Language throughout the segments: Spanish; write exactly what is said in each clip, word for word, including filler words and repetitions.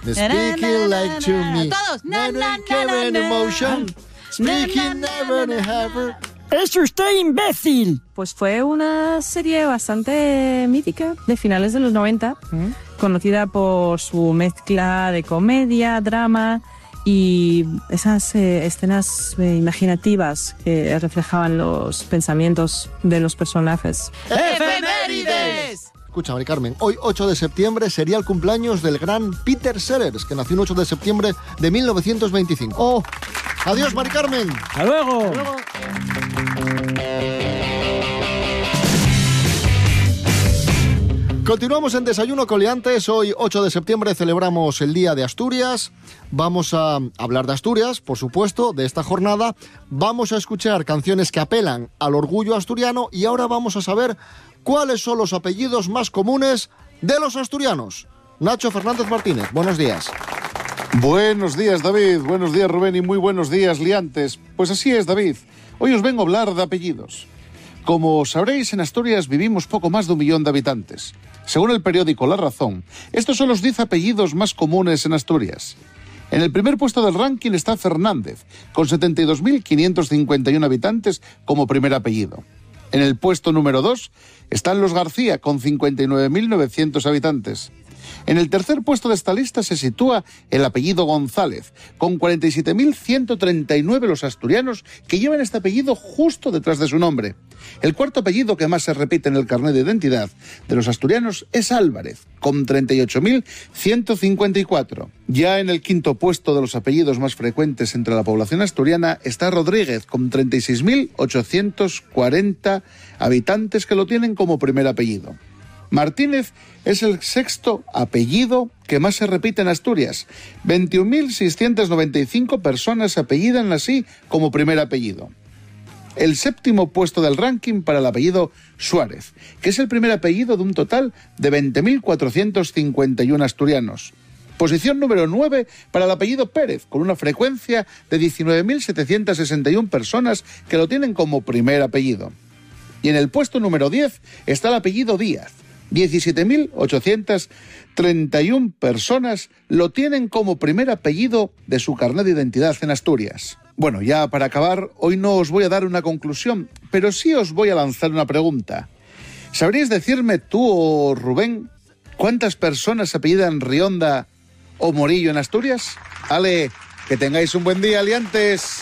Speaking like to me. Todos. Na, na, na, na, emotion. Speaking never, never. ¡Es usted imbécil! Pues fue una serie bastante mítica de finales de los noventa, ¿Mm? conocida por su mezcla de comedia, drama y esas eh, escenas eh, imaginativas que reflejaban los pensamientos de los personajes. ¡Efemérides! Escucha, Mari Carmen, hoy ocho de septiembre sería el cumpleaños del gran Peter Sellers, que nació el ocho de septiembre de mil novecientos veinticinco. ¡Oh! ¡Adiós, Mari Carmen! ¡Hasta luego! ¡Hasta luego! Continuamos en Desayuno Coliantes. Hoy, ocho de septiembre, celebramos el Día de Asturias. Vamos a hablar de Asturias, por supuesto, de esta jornada. Vamos a escuchar canciones que apelan al orgullo asturiano y ahora vamos a saber cuáles son los apellidos más comunes de los asturianos. Nacho Fernández Martínez, buenos días. Buenos días, David. Buenos días, Rubén, y muy buenos días, liantes. Pues así es, David. Hoy os vengo a hablar de apellidos. Como sabréis, en Asturias vivimos poco más de un millón de habitantes. Según el periódico La Razón, estos son los diez apellidos más comunes en Asturias. En el primer puesto del ranking está Fernández, con setenta y dos mil quinientos cincuenta y uno habitantes como primer apellido. En el puesto número dos están los García, con cincuenta y nueve mil novecientos habitantes. En el tercer puesto de esta lista se sitúa el apellido González, con cuarenta y siete mil ciento treinta y nueve los asturianos que llevan este apellido justo detrás de su nombre. El cuarto apellido que más se repite en el carnet de identidad de los asturianos es Álvarez, con treinta y ocho mil ciento cincuenta y cuatro. Ya en el quinto puesto de los apellidos más frecuentes entre la población asturiana está Rodríguez, con treinta y seis mil ochocientos cuarenta habitantes que lo tienen como primer apellido. Martínez es el sexto apellido que más se repite en Asturias. veintiún mil seiscientos noventa y cinco personas se apellidan así como primer apellido. El séptimo puesto del ranking para el apellido Suárez, que es el primer apellido de un total de veinte mil cuatrocientos cincuenta y uno asturianos. Posición número nueve para el apellido Pérez, con una frecuencia de diecinueve mil setecientos sesenta y uno personas que lo tienen como primer apellido. Y en el puesto número diez está el apellido Díaz. diecisiete mil ochocientos treinta y uno personas lo tienen como primer apellido de su carnet de identidad en Asturias. Bueno, ya para acabar, hoy no os voy a dar una conclusión, pero sí os voy a lanzar una pregunta. ¿Sabríais decirme tú o Rubén cuántas personas se apellidan Rionda o Morillo en Asturias? Ale, que tengáis un buen día, liantes.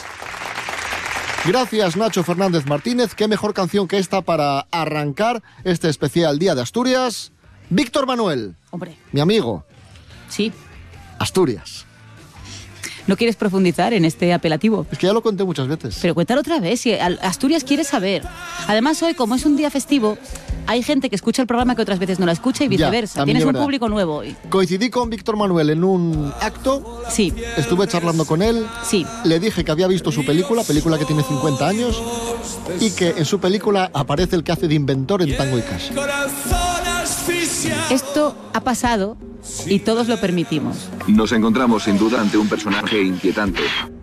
Gracias, Nacho Fernández Martínez. Qué mejor canción que esta para arrancar este especial Día de Asturias. Víctor Manuel. Hombre. Mi amigo. Sí. Asturias. ¿No quieres profundizar en este apelativo? Es que ya lo conté muchas veces. Pero cuéntalo otra vez, si Asturias quiere saber. Además, hoy, como es un día festivo, hay gente que escucha el programa que otras veces no la escucha y viceversa. Ya, Tienes un verdad. público nuevo hoy. Coincidí con Víctor Manuel en un acto. Sí. Estuve charlando con él. Sí. Le dije que había visto su película, película que tiene cincuenta años, y que en su película aparece el que hace de inventor en Tango y Cash. Esto ha pasado y todos lo permitimos. Nos encontramos sin duda ante un personaje inquietante.